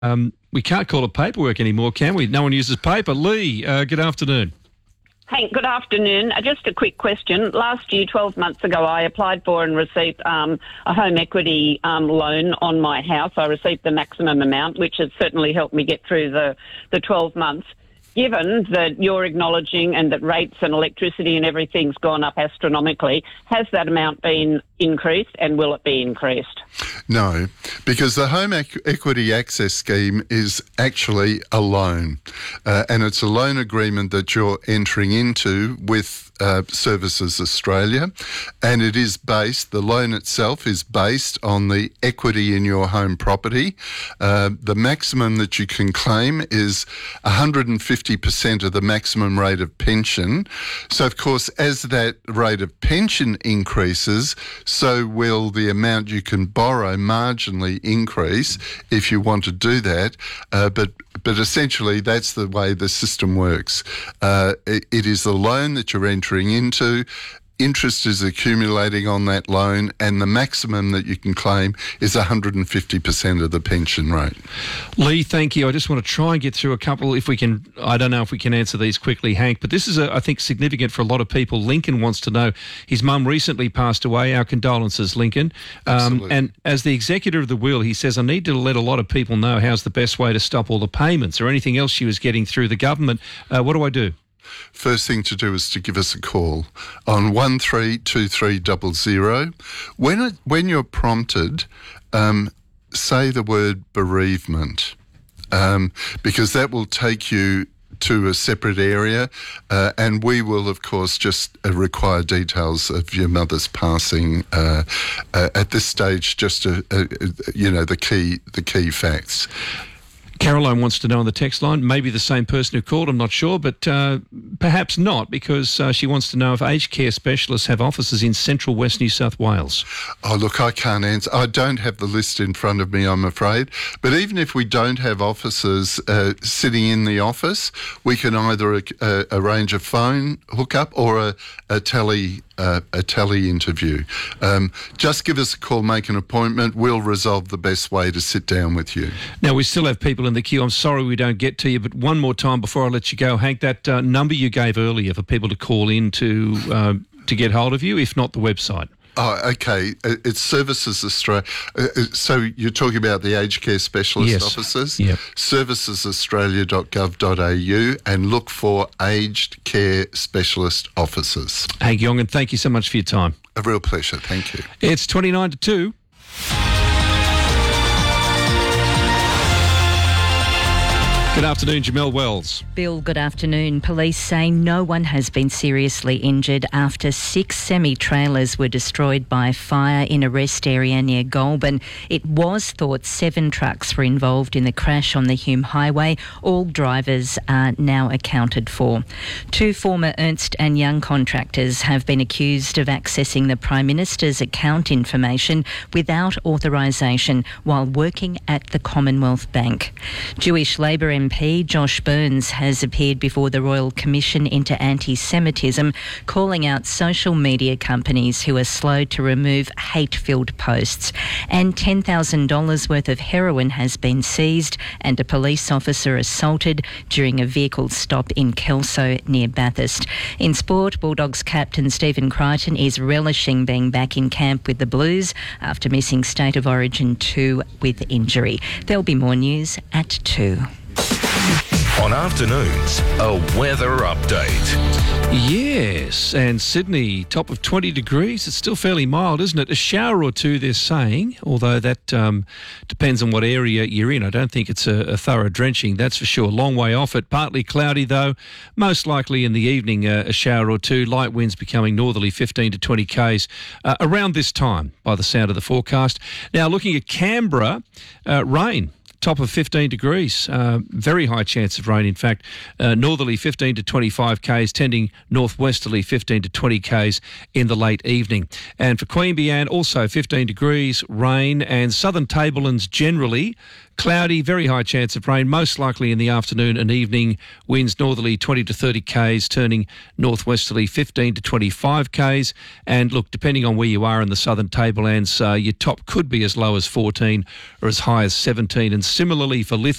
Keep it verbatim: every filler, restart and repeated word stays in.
Um, we can't call it paperwork anymore, can we? No one uses paper. Lee, uh, good afternoon. Hank, good afternoon. Uh, just a quick question. Last year, twelve months ago, I applied for and received um, a home equity um, loan on my house. I received the maximum amount, which has certainly helped me get through the, the twelve months. Given that you're acknowledging and that rates and electricity and everything's gone up astronomically, has that amount been increased and will it be increased? No, because the Home Equity Access Scheme is actually a loan, uh, and it's a loan agreement that you're entering into with uh, Services Australia, and it is based, the loan itself is based on the equity in your home property. Uh, the maximum that you can claim is one hundred fifty percent of the maximum rate of pension. So, of course, as that rate of pension increases, so will the amount you can borrow marginally increase if you want to do that. Uh, but but essentially, that's the way the system works. Uh, it, it is a loan that you're entering into. Interest is accumulating on that loan, and the maximum that you can claim is one hundred fifty percent of the pension rate. Lee, thank you. I just want to try and get through a couple, if we can. I don't know if we can answer these quickly, Hank, but this is, a, I think, significant for a lot of people. Lincoln wants to know, his mum recently passed away. Our condolences, Lincoln. Um, Absolutely. And as the executor of the will, he says, I need to let a lot of people know how's the best way to stop all the payments or anything else she was getting through the government. Uh, what do I do? First thing to do is to give us a call on one three two three zero zero. When it, when you're prompted, um, say the word bereavement, um, because that will take you to a separate area, uh, and we will, of course, just uh, require details of your mother's passing. Uh, uh, at this stage, just uh, uh, you know the key the key facts. Caroline wants to know on the text line, maybe the same person who called, I'm not sure, but uh, perhaps not, because uh, she wants to know if aged care specialists have offices in central West New South Wales. Oh, look, I can't answer. I don't have the list in front of me, I'm afraid. But even if we don't have officers uh, sitting in the office, we can either uh, arrange a phone hookup or a, a tele Uh, a tele interview. Um, just give us a call, make an appointment. We'll resolve the best way to sit down with you. Now, we still have people in the queue. I'm sorry we don't get to you, but one more time before I let you go, Hank, that uh, number you gave earlier for people to call in to uh, to get hold of you, if not the website. Oh, okay. It's Services Australia. So you're talking about the aged care specialist yes. offices? Yep. services australia dot gov dot a u, and look for aged care specialist offices. Hank Yongan, thank you so much for your time. A real pleasure. Thank you. It's twenty-nine to two. Good afternoon, Jamelle Wells. Bill, good afternoon. Police say no one has been seriously injured after six semi-trailers were destroyed by fire in a rest area near Goulburn. It was thought seven trucks were involved in the crash on the Hume Highway. All drivers are now accounted for. Two former Ernst and Young contractors have been accused of accessing the Prime Minister's account information without authorisation while working at the Commonwealth Bank. Jewish Labor M P Josh Burns has appeared before the Royal Commission into Anti-Semitism, calling out social media companies who are slow to remove hate-filled posts. And ten thousand dollars worth of heroin has been seized and a police officer assaulted during a vehicle stop in Kelso near Bathurst. In sport, Bulldogs captain Stephen Crichton is relishing being back in camp with the Blues after missing State of Origin two with injury. There'll be more news at two. On afternoons, a weather update. Yes, and Sydney, top of twenty degrees. It's still fairly mild, isn't it? A shower or two, they're saying, although that um, depends on what area you're in. I don't think it's a, a thorough drenching, that's for sure. Long way off it. Partly cloudy, though. Most likely in the evening, uh, a shower or two. Light winds becoming northerly, fifteen to twenty k's uh, around this time, by the sound of the forecast. Now, looking at Canberra, uh, rain. Top of fifteen degrees, uh, very high chance of rain. In fact, uh, northerly fifteen to twenty-five k's, tending northwesterly fifteen to twenty k's in the late evening. And for Queanbeyan, also fifteen degrees, rain, and southern tablelands generally Cloudy, very high chance of rain, most likely in the afternoon and evening. Winds northerly twenty to thirty k's, turning northwesterly fifteen to twenty-five k's. And look, depending on where you are in the southern tablelands, uh, your top could be as low as fourteen or as high as seventeen. And similarly for Lithgow,